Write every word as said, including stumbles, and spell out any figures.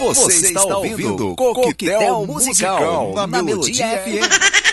Você está ouvindo Coquetel Musical na Melodia F M.